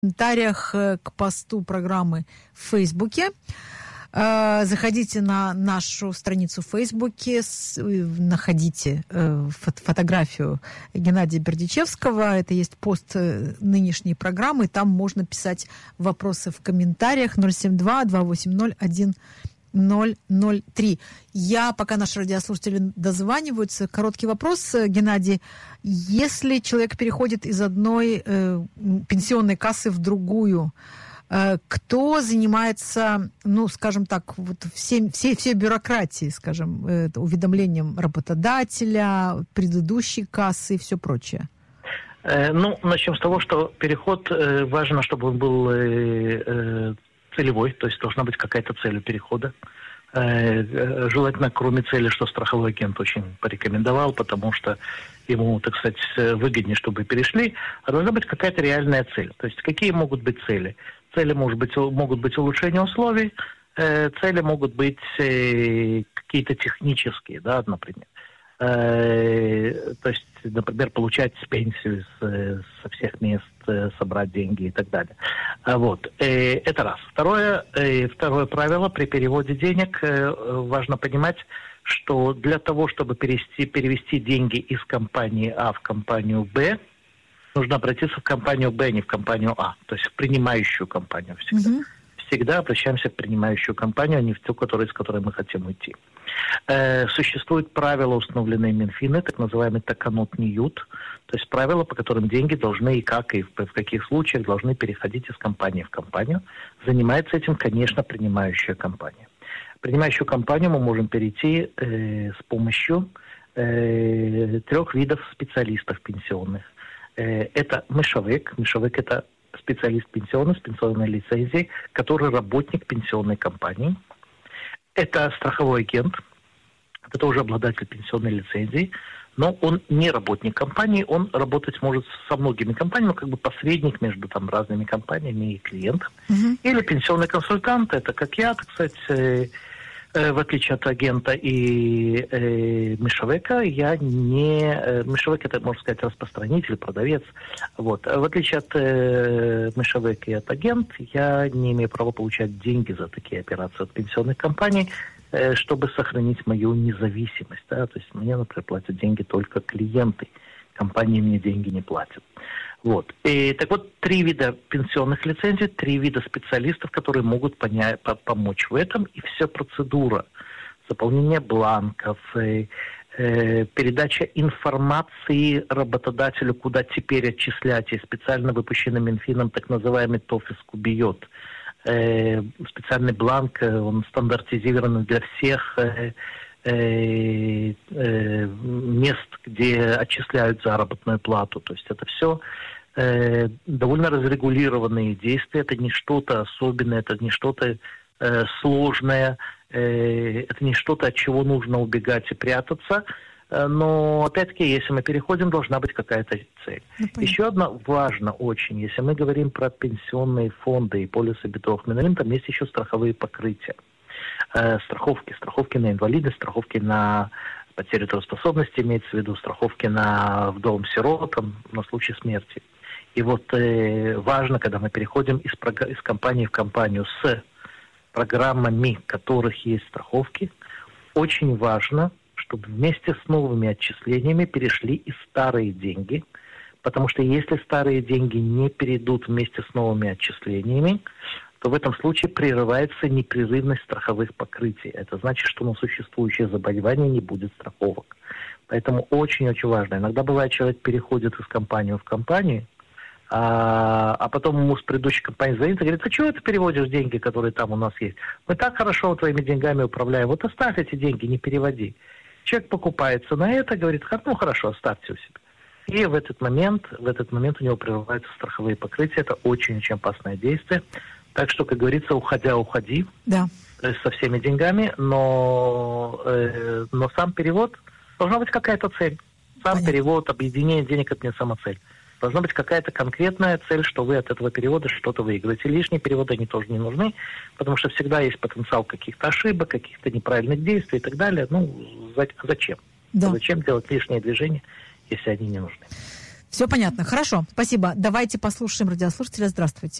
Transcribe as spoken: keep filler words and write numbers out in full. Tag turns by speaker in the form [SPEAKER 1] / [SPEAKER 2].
[SPEAKER 1] комментариях к посту программы в Фейсбуке. Заходите на нашу страницу в Фейсбуке, находите фотографию Геннадия Бердичевского. Это есть пост нынешней программы. Там можно писать вопросы в комментариях. ноль семь два два восемь ноль один ноль ноль три. Я, пока наши радиослушатели дозваниваются, короткий вопрос, Геннадий. Если человек переходит из одной э, пенсионной кассы в другую, э, кто занимается, ну, скажем так, вот всем, всей, всей бюрократией, скажем, э, уведомлением работодателя, предыдущей кассы и все прочее?
[SPEAKER 2] Э, ну, начнем с того, что переход, э, важно, чтобы он был э, э, целевой, то есть должна быть какая-то цель у перехода. Э, желательно, кроме цели, что страховой агент очень порекомендовал, потому что ему, так сказать, выгоднее, чтобы перешли, а должна быть какая-то реальная цель. То есть какие могут быть цели? Цели может быть, могут быть улучшение условий, э, цели могут быть э, какие-то технические, да, например. Э, то есть, например, получать пенсию с, со всех мест, собрать деньги и так далее. Вот. Это раз. Второе, второе правило при переводе денег важно понимать, что для того, чтобы перевести, перевести деньги из компании А в компанию Б, нужно обратиться в компанию Б, не в компанию А, то есть в принимающую компанию всегда. Mm-hmm. Всегда обращаемся в принимающую компанию, а не в ту, которую, из которой мы хотим уйти. Э, существуют правила, установленные Минфином, так называемый таканот ниют, то есть правила, по которым деньги должны и как, и в, в каких случаях должны переходить из компании в компанию. Занимается этим, конечно, принимающая компания. Принимающую компанию мы можем перейти э, с помощью э, трех видов специалистов пенсионных. Э, это мышовик. Мышовик – это специалист пенсионный с пенсионной лицензией, который работник пенсионной компании. Это страховой агент, это тоже обладатель пенсионной лицензии, но он не работник компании, он работать может со многими компаниями, как бы посредник между там разными компаниями и клиентом. Mm-hmm. Или пенсионный консультант, это как я, так сказать, э, э, в отличие от агента и э, мышовика, я не... Э, мышовик это, можно сказать, распространитель, продавец. Вот. В отличие от э, мышовика и от агента, я не имею права получать деньги за такие операции от пенсионных компаний, чтобы сохранить мою независимость. Да? То есть мне, например, платят деньги только клиенты. Компании мне деньги не платят. Вот. И, так вот, три вида пенсионных лицензий, три вида специалистов, которые могут поня- по- помочь в этом. И вся процедура заполнения бланков, э, э, передача информации работодателю, куда теперь отчислять, и специально выпущенный Минфином так называемый ТОФИС Кубиот. Специальный бланк, он стандартизирован для всех э, э, э, мест, где отчисляют заработную плату. То есть это все э, довольно разрегулированные действия, это не что-то особенное, это не что-то э, сложное, э, это не что-то, от чего нужно убегать и прятаться. Но, опять-таки, если мы переходим, должна быть какая-то цель. Ну, еще одно важно очень, если мы говорим про пенсионные фонды и полисы битовых минимум, там есть еще страховые покрытия. Э, страховки, страховки на инвалидность, страховки на потерю трудоспособности, имеется в виду страховки на вдовам сиротам, на случай смерти. И вот э, важно, когда мы переходим из, прог- из компании в компанию с программами, в которых есть страховки, очень важно, чтобы вместе с новыми отчислениями перешли и старые деньги, потому что если старые деньги не перейдут вместе с новыми отчислениями, то в этом случае прерывается непрерывность страховых покрытий. Это значит, что на существующее заболевание не будет страховок. Поэтому очень-очень важно. Иногда бывает, человек переходит из компании в компанию, а, а потом ему с предыдущей компании звонит и говорит: а чего ты переводишь деньги, которые там у нас есть? Мы так хорошо твоими деньгами управляем. Вот оставь эти деньги, не переводи. Человек покупается на это, говорит: ну хорошо, оставьте у себя. И в этот момент, в этот момент у него прерываются страховые покрытия. Это очень-очень опасное действие. Так что, как говорится, уходя, уходи. Да. Со всеми деньгами, но, э, но сам перевод, должна быть какая-то цель. Сам Понятно. Перевод, объединение денег – это не сама цель. Должна быть какая-то конкретная цель, что вы от этого перевода что-то выиграете. Лишние переводы, они тоже не нужны, потому что всегда есть потенциал каких-то ошибок, каких-то неправильных действий и так далее. Ну, зачем? Да. Зачем делать лишние движения, если они не нужны?
[SPEAKER 1] Все понятно. Хорошо, спасибо. Давайте послушаем радиослушателя. Здравствуйте.